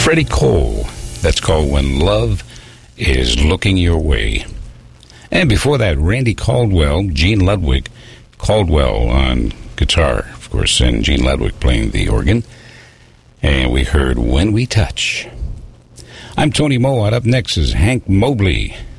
Freddie Cole. That's called When Love Is Looking Your Way. And before that, Randy Caldwell, Gene Ludwig Caldwell on guitar, of course, and Gene Ludwig playing the organ. And we heard When We Touch. I'm Tony Mowat. Up next is Hank Mobley